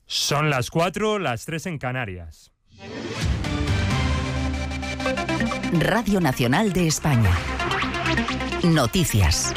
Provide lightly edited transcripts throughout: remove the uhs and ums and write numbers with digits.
Son las 4, las 3 en Canarias. Radio Nacional de España. Noticias.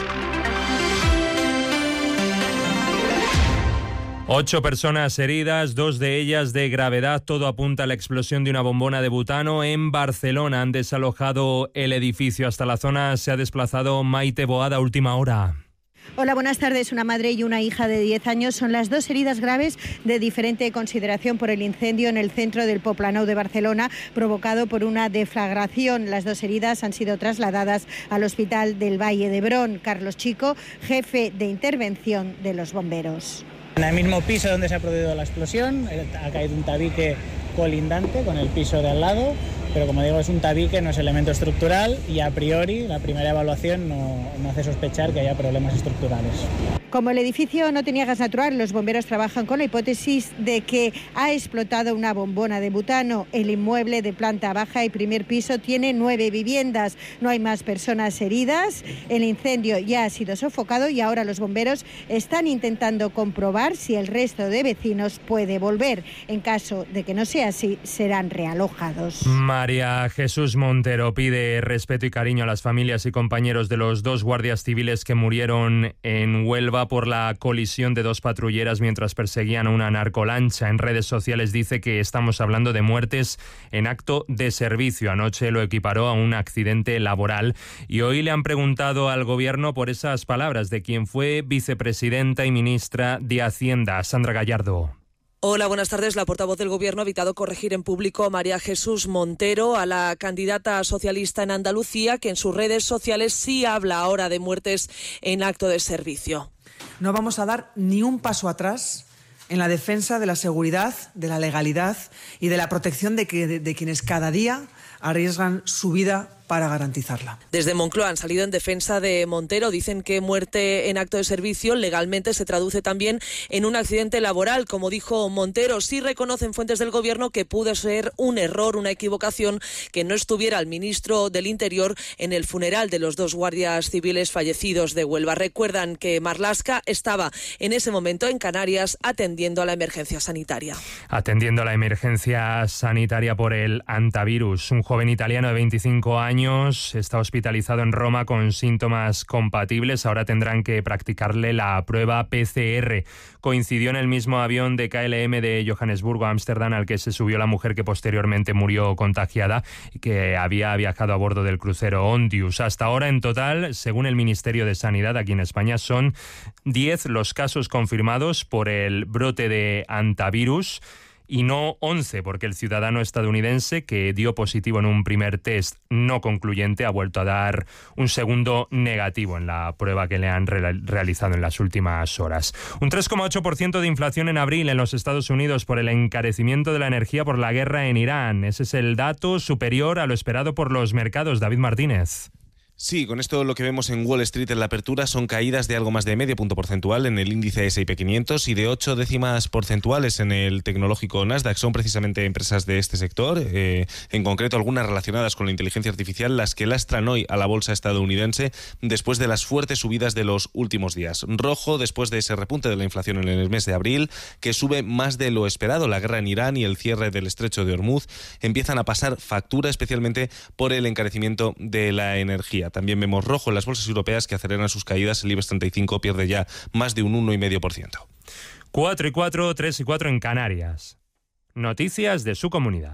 8 personas heridas, 2 de ellas de gravedad. Todo apunta a la explosión de una bombona de butano en Barcelona. Han desalojado el edificio. Hasta la zona se ha desplazado Maite Boada, última hora. Hola, buenas tardes. Una madre y una hija de 10 años son las 2 heridas graves de diferente consideración por el incendio en el centro del Poblenou de Barcelona, provocado por una deflagración. Las 2 heridas han sido trasladadas al Hospital del Valle d'Hebron. Carlos Chico, jefe de intervención de los bomberos. En el mismo piso donde se ha producido la explosión ha caído un tabique colindante con el piso de al lado, pero como digo, es un tabique, no es elemento estructural y a priori la primera evaluación no hace sospechar que haya problemas estructurales. Como el edificio no tenía gas natural, los bomberos trabajan con la hipótesis de que ha explotado una bombona de butano. El inmueble de planta baja y primer piso tiene 9 viviendas. No hay más personas heridas. El incendio ya ha sido sofocado y ahora los bomberos están intentando comprobar si el resto de vecinos puede volver. En caso de que no sea así, serán realojados. María Jesús Montero pide respeto y cariño a las familias y compañeros de los 2 guardias civiles que murieron en Huelva por la colisión de 2 patrulleras mientras perseguían a una narcolancha. En redes sociales dice que estamos hablando de muertes en acto de servicio. Anoche lo equiparó a un accidente laboral y hoy le han preguntado al gobierno por esas palabras de quien fue vicepresidenta y ministra de Hacienda, Sandra Gallardo. Hola, buenas tardes. La portavoz del Gobierno ha evitado corregir en público a María Jesús Montero, a la candidata socialista en Andalucía, que en sus redes sociales sí habla ahora de muertes en acto de servicio. No vamos a dar ni un paso atrás en la defensa de la seguridad, de la legalidad y de la protección de quienes cada día arriesgan su vida para garantizarla. Desde Moncloa han salido en defensa de Montero. Dicen que muerte en acto de servicio legalmente se traduce también en un accidente laboral. Como dijo Montero, sí reconocen fuentes del Gobierno que pudo ser un error, una equivocación, que no estuviera el ministro del Interior en el funeral de los 2 guardias civiles fallecidos de Huelva. Recuerdan que Marlaska estaba en ese momento en Canarias atendiendo a la emergencia sanitaria. Atendiendo a la emergencia sanitaria por el hantavirus. Un joven italiano de 25 años está hospitalizado en Roma con síntomas compatibles. Ahora tendrán que practicarle la prueba PCR. Coincidió en el mismo avión de KLM de Johannesburgo a Ámsterdam al que se subió la mujer que posteriormente murió contagiada y que había viajado a bordo del crucero Ondius. Hasta ahora, en total, según el Ministerio de Sanidad aquí en España, son 10 los casos confirmados por el brote de hantavirus. Y no 11, porque el ciudadano estadounidense que dio positivo en un primer test no concluyente ha vuelto a dar un segundo negativo en la prueba que le han realizado en las últimas horas. Un 3,8% de inflación en abril en los Estados Unidos por el encarecimiento de la energía por la guerra en Irán. Ese es el dato superior a lo esperado por los mercados. David Martínez. Sí, con esto lo que vemos en Wall Street en la apertura son caídas de algo más de medio punto porcentual en el índice S&P 500 y de 8 décimas porcentuales en el tecnológico Nasdaq. Son precisamente empresas de este sector, en concreto algunas relacionadas con la inteligencia artificial, las que lastran hoy a la bolsa estadounidense después de las fuertes subidas de los últimos días. Rojo después de ese repunte de la inflación en el mes de abril, que sube más de lo esperado. La guerra en Irán y el cierre del estrecho de Hormuz empiezan a pasar factura, especialmente por el encarecimiento de la energía. También vemos rojo en las bolsas europeas que aceleran sus caídas. El IBEX 35 pierde ya más de un 1,5%. 4 y 4, 3 y 4 en Canarias. Noticias de su comunidad.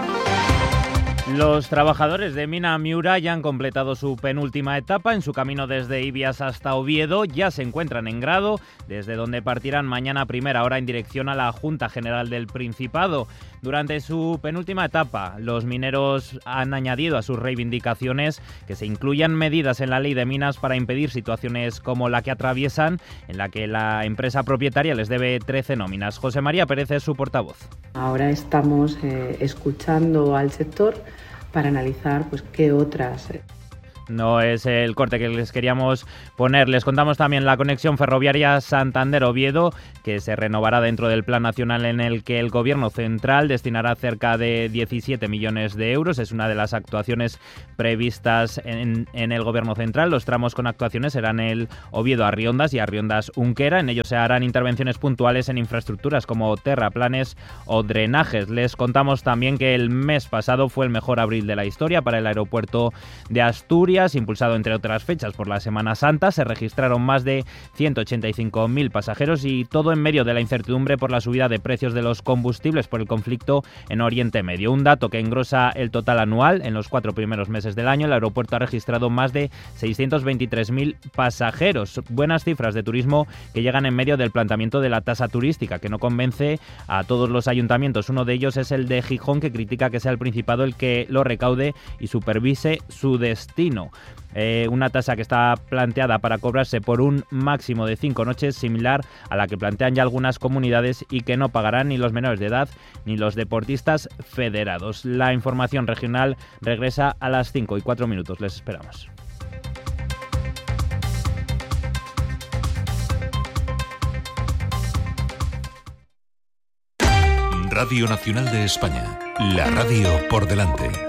Los trabajadores de Mina Miura ya han completado su penúltima etapa en su camino desde Ibias hasta Oviedo. Ya se encuentran en Grado, desde donde partirán mañana a primera hora en dirección a la Junta General del Principado. Durante su penúltima etapa, los mineros han añadido a sus reivindicaciones que se incluyan medidas en la ley de minas para impedir situaciones como la que atraviesan, en la que la empresa propietaria les debe 13 nóminas. José María Pérez es su portavoz. Ahora estamos escuchando al sector para analizar qué otras No es el corte que les queríamos poner. Les contamos también la conexión ferroviaria Santander-Oviedo, que se renovará dentro del Plan Nacional en el que el Gobierno central destinará cerca de 17 millones de euros. Es una de las actuaciones previstas en el Gobierno central. Los tramos con actuaciones serán el Oviedo-Arriondas y Arriondas-Unquera. En ellos se harán intervenciones puntuales en infraestructuras como terraplanes o drenajes. Les contamos también que el mes pasado fue el mejor abril de la historia para el aeropuerto de Asturias. Impulsado entre otras fechas por la Semana Santa, se registraron más de 185.000 pasajeros y todo en medio de la incertidumbre por la subida de precios de los combustibles por el conflicto en Oriente Medio. Un dato que engrosa el total anual. En los 4 primeros meses del año, el aeropuerto ha registrado más de 623.000 pasajeros. Buenas cifras de turismo que llegan en medio del planteamiento de la tasa turística, que no convence a todos los ayuntamientos. Uno de ellos es el de Gijón, que critica que sea el Principado el que lo recaude y supervise su destino. Una tasa que está planteada para cobrarse por un máximo de 5 noches, similar a la que plantean ya algunas comunidades, y que no pagarán ni los menores de edad ni los deportistas federados. La información regional regresa a las 5:04. Les esperamos. Radio Nacional de España, la radio por delante.